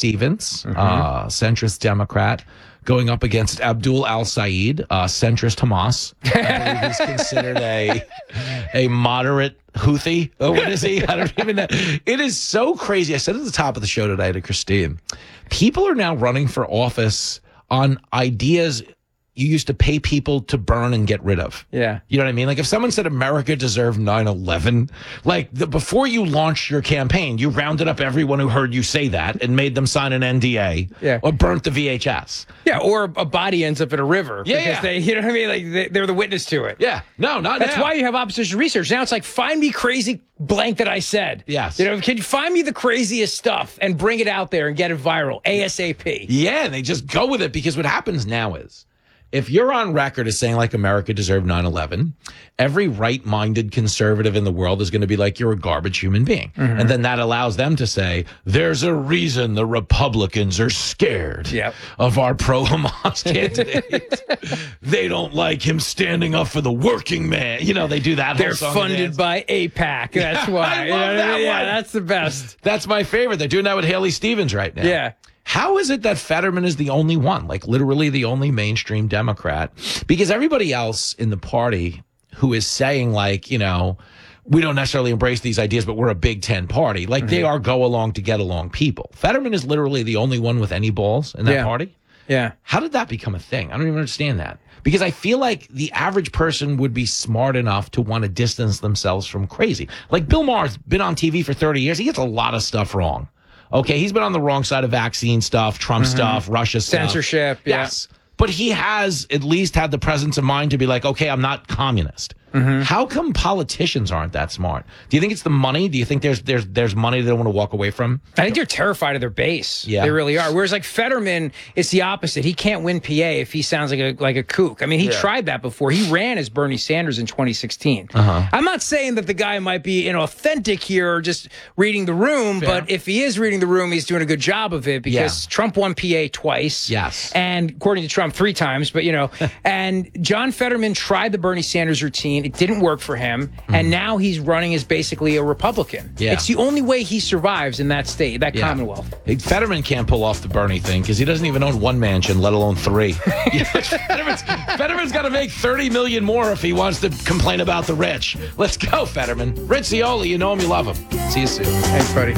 Stevens, centrist Democrat, going up against Abdul al-Sayed, centrist Hamas. I believe he's considered a moderate Houthi. Oh, what is he? I don't even know. It is so crazy. I said at the top of the show today to Christine, people are now running for office on ideas you used to pay people to burn and get rid of. Yeah. You know what I mean? Like if someone said America deserved 9/11, like before you launched your campaign, you rounded up everyone who heard you say that and made them sign an NDA or burnt the VHS. Yeah, or a body ends up in a river. Yeah, because they, you know what I mean? Like they're the witness to it. Yeah. No, not That's now. why you have opposition research. Now it's like, find me crazy blank that I said. Yes. You know, can you find me the craziest stuff and bring it out there and get it viral ASAP? Yeah, and they just go with it because what happens now is, if you're on record as saying like America deserved 9/11, every right-minded conservative in the world is going to be like, you're a garbage human being. And then that allows them to say, there's a reason the Republicans are scared of our pro-Hamas candidate. They don't like him standing up for the working man. You know, they do that. They're funded by AIPAC. That's why. I love that one. Yeah, that's the best. That's my favorite. They're doing that with Haley Stevens right now. Yeah. How is it that Fetterman is the only one, like literally the only mainstream Democrat? Because everybody else in the party who is saying like, you know, we don't necessarily embrace these ideas, but we're a Big Ten party. Like they are go along to get along people. Fetterman is literally the only one with any balls in that party. Yeah. How did that become a thing? I don't even understand that. Because I feel like the average person would be smart enough to want to distance themselves from crazy. Like Bill Maher's been on TV for 30 years. He gets a lot of stuff wrong. Okay, he's been on the wrong side of vaccine stuff, Trump stuff, Russia stuff. Censorship, yes. But he has at least had the presence of mind to be like, okay, I'm not communist. How come politicians aren't that smart? Do you think it's the money? Do you think there's money they don't want to walk away from? I think they're terrified of their base. Yeah. They really are. Whereas like Fetterman, it's the opposite. He can't win PA if he sounds like a kook. I mean, he tried that before. He ran as Bernie Sanders in 2016. I'm not saying that the guy might be inauthentic here or just reading the room, but if he is reading the room, he's doing a good job of it because Trump won PA twice. Yes. And according to Trump, 3 times, but you know, and John Fetterman tried the Bernie Sanders routine. It didn't work for him. And now he's running as basically a Republican. Yeah. It's the only way he survives in that state, that Commonwealth. Fetterman can't pull off the Bernie thing because he doesn't even own 1 mansion, let alone 3. Fetterman's got to make $30 million more if he wants to complain about the rich. Let's go, Fetterman. Rich Cioli, you know him, you love him. See you soon. Thanks, buddy.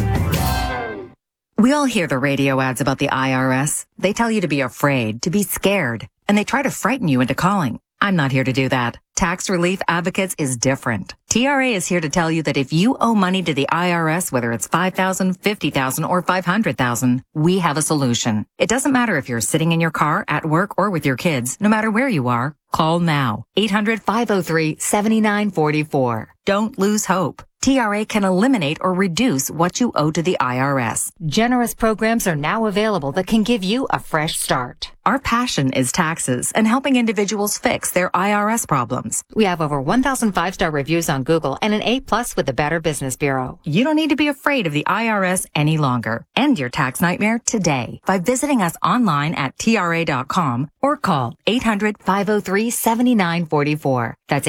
We all hear the radio ads about the IRS. They tell you to be afraid, to be scared, and they try to frighten you into calling. I'm not here to do that. Tax Relief Advocates is different. TRA is here to tell you that if you owe money to the IRS, whether it's $5,000, $50,000, or $500,000, we have a solution. It doesn't matter if you're sitting in your car, at work, or with your kids. No matter where you are, call now. 800-503-7944. Don't lose hope. TRA can eliminate or reduce what you owe to the IRS. Generous programs are now available that can give you a fresh start. Our passion is taxes and helping individuals fix their IRS problems. We have over 1,000 5-star reviews on Google and an A+ with the Better Business Bureau. You don't need to be afraid of the IRS any longer. End your tax nightmare today by visiting us online at TRA.com or call 800-503-7944. That's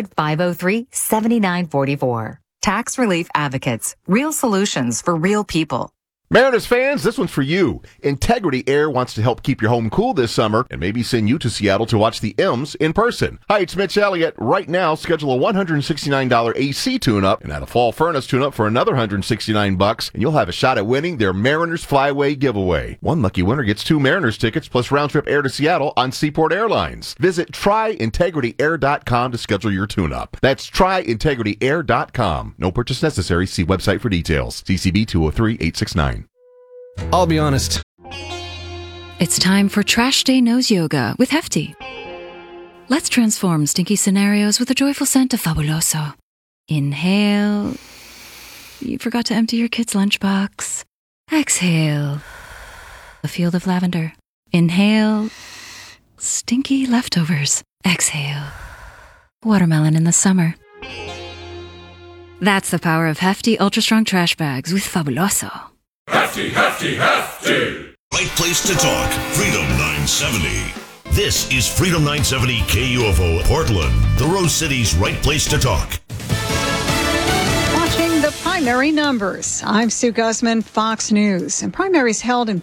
800-503-7944. Tax Relief Advocates. Real solutions for real people. Mariners fans, this one's for you. Integrity Air wants to help keep your home cool this summer and maybe send you to Seattle to watch the M's in person. Hi, it's Mitch Elliott. Right now, schedule a $169 AC tune-up and add a fall furnace tune-up for another $169, and you'll have a shot at winning their Mariners Flyway giveaway. One lucky winner gets 2 Mariners tickets plus round-trip air to Seattle on Seaport Airlines. Visit tryintegrityair.com to schedule your tune-up. That's tryintegrityair.com. No purchase necessary. See website for details. CCB 203-869. I'll be honest. It's time for Trash Day Nose Yoga with Hefty. Let's transform stinky scenarios with a joyful scent of Fabuloso. Inhale. You forgot to empty your kid's lunchbox. Exhale. A field of lavender. Inhale. Stinky leftovers. Exhale. Watermelon in the summer. That's the power of Hefty Ultra Strong Trash Bags with Fabuloso. Hefty, hefty, hefty! Right place to talk. Freedom 970. This is Freedom 970 KUFO Portland, the Rose City's right place to talk. Watching the primary numbers. I'm Sue Guzman, Fox News. And primaries held in